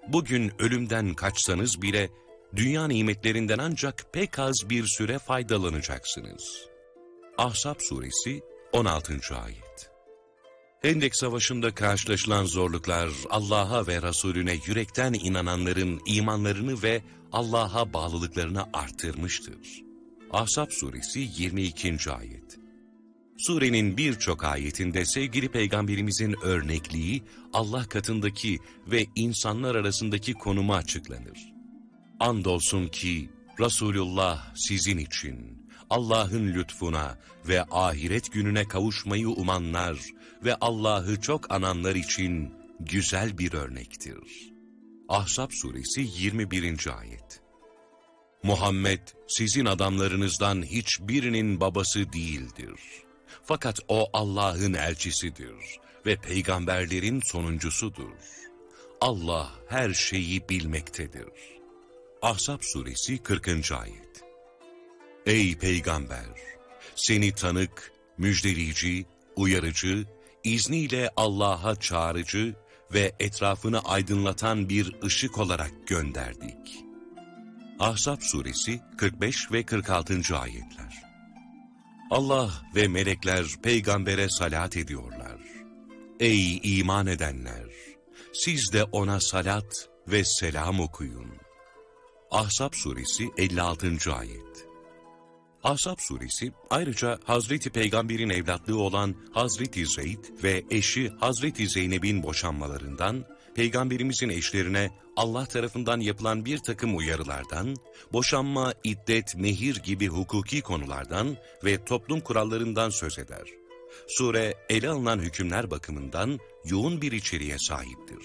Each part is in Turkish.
bugün ölümden kaçsanız bile dünya nimetlerinden ancak pek az bir süre faydalanacaksınız. Ahzab suresi 16. ayet. Hendek Savaşı'nda karşılaşılan zorluklar Allah'a ve Resulüne yürekten inananların imanlarını ve Allah'a bağlılıklarını arttırmıştır. Ahzab suresi 22. ayet. Surenin birçok ayetinde sevgili peygamberimizin örnekliği Allah katındaki ve insanlar arasındaki konumu açıklanır. Andolsun ki Resulullah sizin için Allah'ın lütfuna ve ahiret gününe kavuşmayı umanlar ve Allah'ı çok ananlar için güzel bir örnektir. Ahzab suresi 21. ayet. Muhammed sizin adamlarınızdan hiçbirinin babası değildir. Fakat o Allah'ın elçisidir ve peygamberlerin sonuncusudur. Allah her şeyi bilmektedir. Ahzab suresi 40. ayet. Ey peygamber! Seni tanık, müjdeleyici, uyarıcı, izniyle Allah'a çağırıcı ve etrafını aydınlatan bir ışık olarak gönderdik. Ahzab suresi 45 ve 46. ayetler. Allah ve melekler peygambere salat ediyorlar. Ey iman edenler! Siz de ona salat ve selam okuyun. Ahzab suresi 56. ayet. Ahzab suresi ayrıca Hazreti Peygamber'in evlatlığı olan Hazreti Zeyd ve eşi Hazreti Zeynep'in boşanmalarından, Peygamberimizin eşlerine Allah tarafından yapılan bir takım uyarılardan, boşanma, iddet, mehir gibi hukuki konulardan ve toplum kurallarından söz eder. Sure ele alınan hükümler bakımından yoğun bir içeriğe sahiptir.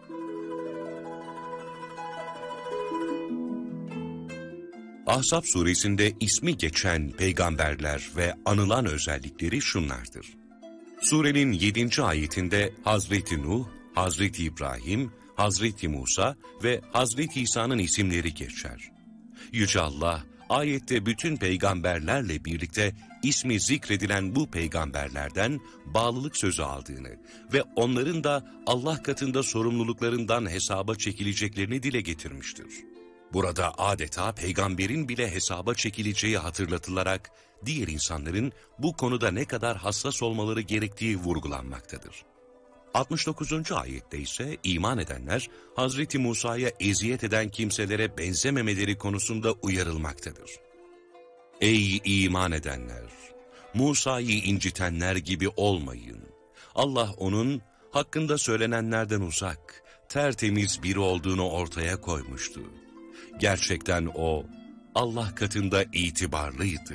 Ahzab suresinde ismi geçen peygamberler ve anılan özellikleri şunlardır. Surenin 7. ayetinde Hazreti Nuh, Hazreti İbrahim, Hazreti Musa ve Hazreti İsa'nın isimleri geçer. Yüce Allah, ayette bütün peygamberlerle birlikte ismi zikredilen bu peygamberlerden bağlılık sözü aldığını ve onların da Allah katında sorumluluklarından hesaba çekileceklerini dile getirmiştir. Burada adeta peygamberin bile hesaba çekileceği hatırlatılarak diğer insanların bu konuda ne kadar hassas olmaları gerektiği vurgulanmaktadır. 69. ayette ise iman edenler Hazreti Musa'ya eziyet eden kimselere benzememeleri konusunda uyarılmaktadır. Ey iman edenler! Musa'yı incitenler gibi olmayın. Allah onun hakkında söylenenlerden uzak, tertemiz biri olduğunu ortaya koymuştu. Gerçekten o, Allah katında itibarlıydı.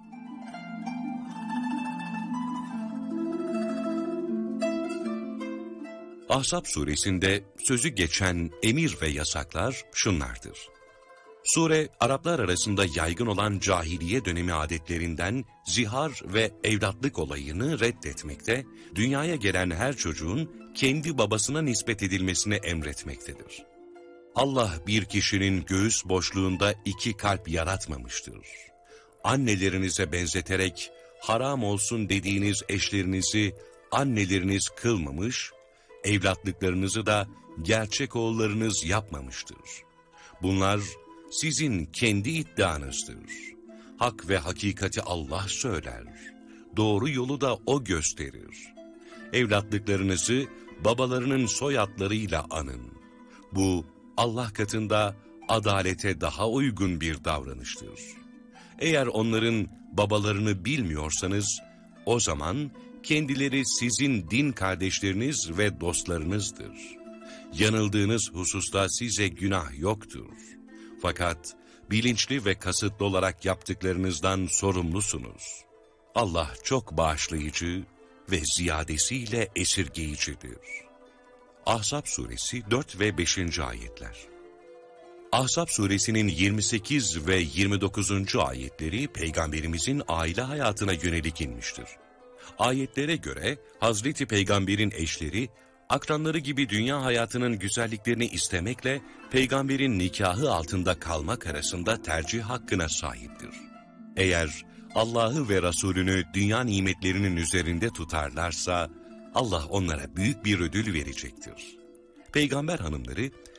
Ahzab suresinde sözü geçen emir ve yasaklar şunlardır. Sure, Araplar arasında yaygın olan cahiliye dönemi adetlerinden zihar ve evlatlık olayını reddetmekte, dünyaya gelen her çocuğun kendi babasına nispet edilmesini emretmektedir. Allah bir kişinin göğüs boşluğunda iki kalp yaratmamıştır. Annelerinize benzeterek haram olsun dediğiniz eşlerinizi anneleriniz kılmamış, evlatlıklarınızı da gerçek oğullarınız yapmamıştır. Bunlar sizin kendi iddianızdır. Hak ve hakikati Allah söyler. Doğru yolu da O gösterir. Evlatlıklarınızı babalarının soyadlarıyla anın. Bu Allah katında adalete daha uygun bir davranıştır. Eğer onların babalarını bilmiyorsanız, o zaman kendileri sizin din kardeşleriniz ve dostlarınızdır. Yanıldığınız hususta size günah yoktur. Fakat bilinçli ve kasıtlı olarak yaptıklarınızdan sorumlusunuz. Allah çok bağışlayıcı ve ziyadesiyle esirgeyicidir. Ahzab suresi 4 ve 5. ayetler. Ahzab suresinin 28 ve 29. ayetleri Peygamberimizin aile hayatına yönelik inmiştir. Ayetlere göre Hazreti Peygamber'in eşleri, akranları gibi dünya hayatının güzelliklerini istemekle Peygamber'in nikahı altında kalmak arasında tercih hakkına sahiptir. Eğer Allah'ı ve Resulünü dünya nimetlerinin üzerinde tutarlarsa, Allah onlara büyük bir ödül verecektir. Peygamber hanımları